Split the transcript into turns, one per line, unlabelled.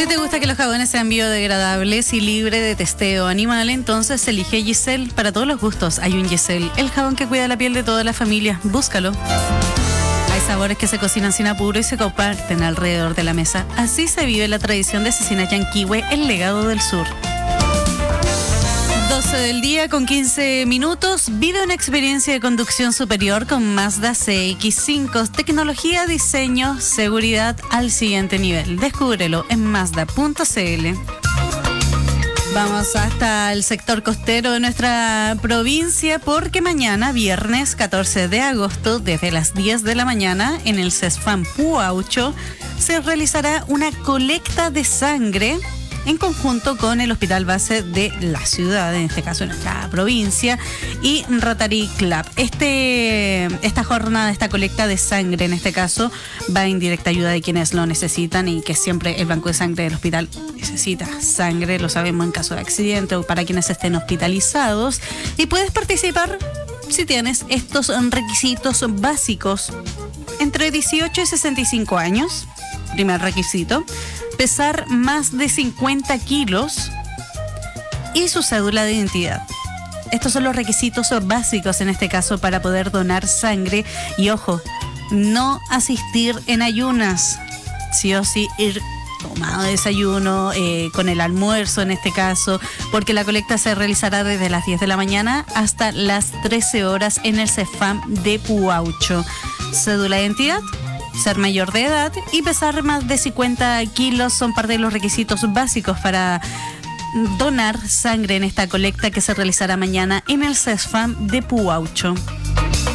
te gusta que los jabones sean biodegradables y libre de testeo animal, entonces elige Giselle. Para todos los gustos hay un Giselle, el jabón que cuida la piel de toda la familia. Búscalo. Hay sabores que se cocinan sin apuro y se comparten alrededor de la mesa. Así se vive la tradición de Cecina Yanquihue, el legado del sur. 12 del día con 15 minutos. Vive una experiencia de conducción superior con Mazda CX-5. Tecnología, diseño, seguridad al siguiente nivel. Descúbrelo en Mazda.cl. Vamos hasta el sector costero de nuestra provincia porque mañana, viernes 14 de agosto, desde las 10 de la mañana, en el CESFAM Puaucho, se realizará una colecta de sangre en conjunto con el Hospital Base de la ciudad, en este caso nuestra provincia, y Rotary Club. Esta jornada, esta colecta de sangre, en este caso, va en directa ayuda de quienes lo necesitan y que siempre el banco de sangre del hospital necesita sangre, lo sabemos en caso de accidente o para quienes estén hospitalizados. Y puedes participar si tienes estos requisitos básicos: entre 18 y 65 años, primer requisito, pesar más de 50 kilos y su cédula de identidad. Estos son los requisitos básicos en este caso para poder donar sangre. Y ojo, no asistir en ayunas, sí o sí ir tomado desayuno, con el almuerzo en este caso, porque la colecta se realizará desde las 10 de la mañana hasta las 13 horas en el CESFAM de Puaucho. Cédula de identidad, ser mayor de edad y pesar más de 50 kilos son parte de los requisitos básicos para donar sangre en esta colecta que se realizará mañana en el CESFAM de Puaucho.